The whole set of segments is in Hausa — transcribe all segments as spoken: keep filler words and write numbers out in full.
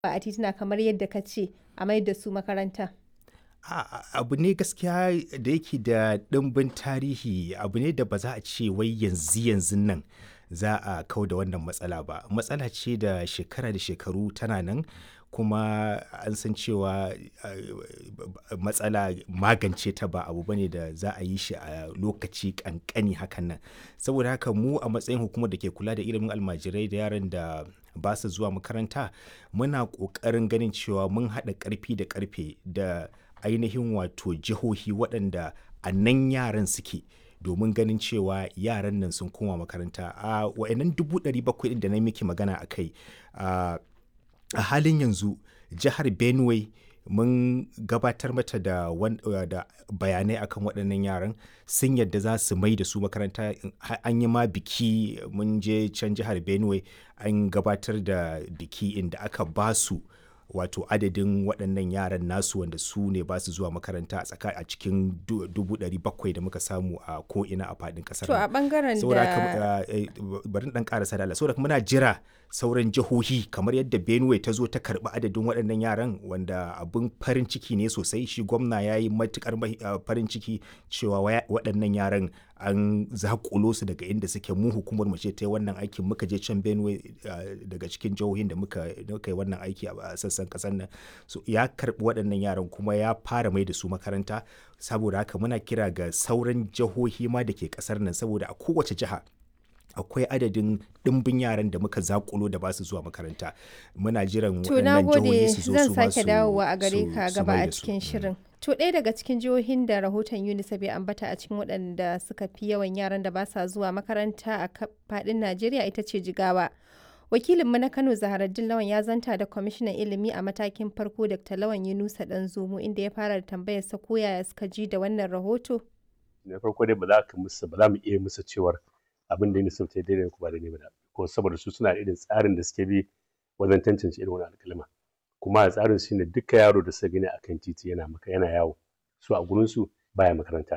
a tituna kamar yadda ka ce a mai da su makaranta? A abu ne gaskiya da yake da ɗimbin tarihi, abu ne da ba za a ce wai yanzu-yanzun nan za a kau da wannan matsala ba. Matsala ce da shekara da shekaru tana nan, kuma an san cewa uh, matsala magance ta ba abu bane da za a yi shi a lokaci ƙanƙani hakan nan. Saboda haka mu a matsayin hukumar da ke kula da ilimin almajirai da yaran da ba su zuwa makaranta, muna ƙoƙarin ganin cewa mun haɗa ƙarfi da ƙarfe da ainihin wato jihohi waɗanda a nan yaran suke, domin ganin cewa yaran nan sun koma makaranta. A wa'annan dubu ɗari bakwai ɗin da na miki magana a kai, a halin yanzu jihar Benue mun gabatar mata da, da bayanai akan waɗannan yaran, sun yadda za su mai da su makaranta. An yi ma biki, mun je can jihar Benue an gabatar da biki inda aka ba su wato adadin waɗannan yaran nasu wanda su ne ba su zuwa makaranta a tsaka a cikin dubu ɗari bakwai da muka samu a ko'ina a faɗin ƙasar To nan. a ɓangaren Saboda da haka, eh, bari in ɗan ƙarasa da Allah. Saboda haka muna jira sauran jihohi kamar yadda Benue ta zo ta karɓi adadin waɗannan yaran, wanda abin farin ciki ne sosai. Shi gwamna ya yi matuƙar farin ciki cewa waɗannan yaran an zaƙulo su daga inda suke. Mu hukumar mu ce ta yi wannan aikin, muka je can Benue daga cikin jihohin da muka yi wannan aiki a sassan ƙasar nan. So ya karɓi waɗannan yaran kuma ya fara mai da su makaranta. Saboda haka muna kira ga sauran jihohi ma da ke ƙasar nan, saboda a kowace jiha akwai adadin ɗimbin yaran da muka zaƙulo da ba su zuwa makaranta. Muna jiran To na waɗannan jihohi gode, su zo zan su ma sake su dawowa a gare su ka su gaba mai a da su. cikin Mm. shirin. To ɗaya daga cikin jihohin da rahoton UNICEF ya ambata a cikin waɗanda suka fi yawan yaran da ba sa zuwa makaranta a ka- faɗin Najeriya ita ce Jigawa. Wakilinmu na Kano Zaharaddin Lawan ya zanta da kwamishinan ilimi a matakin farko Dr. Lawan Yunusa Ɗanzomo, inda ya fara da tambayar sa ko yaya suka ji da wannan rahoto. Na farko dai ba za ka musu ba za mu iya musu cewar abin da UNICEF ta yi daidai ko ba daidai ba, ko saboda su suna da irin tsarin da suke bi wajen tantance irin wannan alƙalima. Kuma a tsarin shi ne duka yaro da suka gani a kan titi yana maka yana yawo, su a gurin su baya makaranta,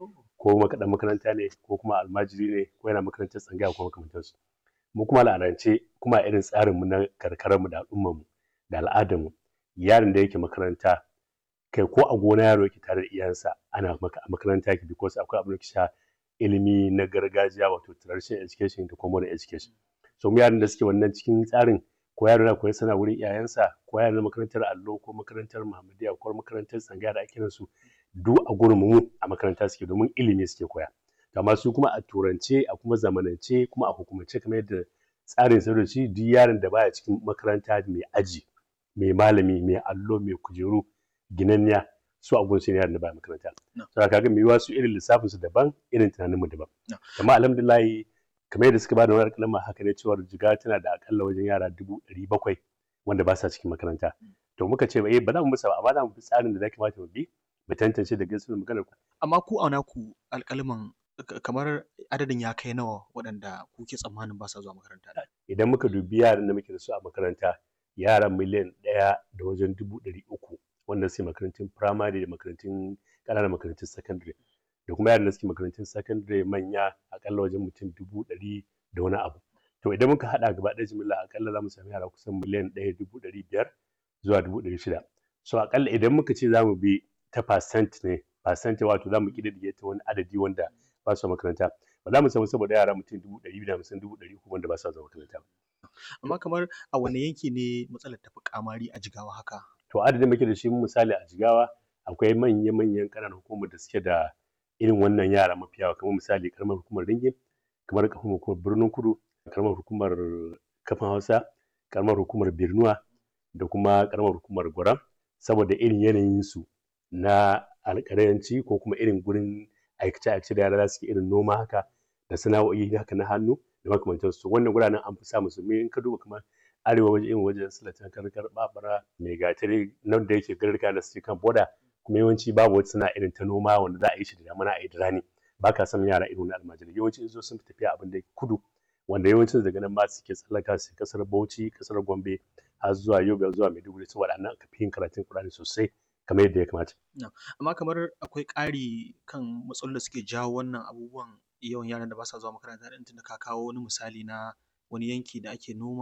ko makaɗan makaranta ne ko kuma almajiri ne ko yana makarantar tsangaya ko makamantansu. Mu kuma al'adance kuma a irin tsarin mu na karkarar mu da al'ummar mu da al'adar mu, yaron da yake makaranta kai ko a gona yaro yake tare da iyayensa ana maka a makaranta yake, because akwai abin da ke sha ilimi na gargajiya wato traditional education da kuma modern education. So mu yaran da suke wannan cikin tsarin, ko yaro na koyi sana wurin iyayensa, ko yaro na makarantar allo ko makarantar Muhammadiyya ko makarantar tsangaya da ake su, duk a gurin mu a makaranta suke domin ilimi suke koya. Amma su kuma a turance a kuma zamanance kuma a hukumance kamar yadda tsarin sadarci, duk yaron da baya cikin makaranta mai aji mai malami mai allo mai kujeru ginanniya, su a gunsu ne yaran da baya makaranta. Saboda kaga mai yiwuwa su irin lissafin su daban, irin tunanin mu daban. Amma alhamdulillah kamar yadda suka bada wani alƙalama haka ne cewar Jigawa tana da akalla wajen yara dubu ɗari bakwai wanda ba sa cikin makaranta. To muka ce eh ba za mu musa ba, amma za mu bi tsarin da za kamata mu bi mu tantance da gaskiyar maganar. Amma ku a naku alƙaliman kamar adadin ya kai nawa waɗanda kuke tsammanin ba sa zuwa makaranta? Idan muka dubi yaran da muke da su a makaranta, yaran miliyan ɗaya da wajen dubu ɗari uku wanda suke makarantun firamare da makarantun ƙananan makarantun sakandare, da kuma yaran da suke makarantun sakandare manya akalla wajen mutum dubu ɗari da wani abu. To idan muka haɗa gaba ɗaya jimilla akalla za mu sami yara kusan miliyan ɗaya dubu ɗari biyar zuwa dubu ɗari shida. So akalla idan muka ce za mu bi ta percent ne, percent wato za mu ƙididdige ta wani adadi wanda ba su makaranta, ba za mu samu saboda yara mutum dubu ɗari biyu da hamsin dubu ɗari uku wanda ba su zuwa makaranta. Amma kamar a wane yanki ne matsalar tafi kamari a Jigawa haka? To adadin muke da shi misali a Jigawa akwai manya-manyan ƙananan hukumar da suke da irin wannan yara mafi yawa, kamar misali karamar hukumar Ringin, kamar karamar hukumar Birnin Kudu, karamar hukumar Kafin Hausa, karamar hukumar Birnuwa da kuma karamar hukumar Gwaram, saboda irin yanayin su na alƙalanci ko kuma irin gurin aikace-aikace da yara za su ke irin noma haka da sana'o'i haka na hannu da makamantansu. Wannan guraren an fi samun su, in ka duba kamar arewa waje irin wajen Silatan, Karkar, Babura, Mai Gatari nan da yake garuruka da suke kan boda, kuma yawanci babu wata sana'a irin ta noma wanda za a yi shi da damuna a yi da rani. Ba ka samun yara irin na almajirai, yawanci in zo sun fi tafiya abin da kudu, wanda yawancin daga nan ma suke tsallaka su kasar Bauchi, kasar Gombe har zuwa Yobe zuwa Maiduguri, saboda nan aka fi yin karatun Qur'ani sosai kamar yadda ya kamata. Amma kamar akwai ƙari kan matsalolin da suke jawo wannan abubuwan, yawan yaran da ba sa zuwa makaranta, ɗin tunda ka kawo wani misali na wani yanki da ake noma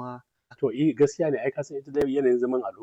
To eh gaskiya ne ai ka san ita dai yanayin zaman al'umma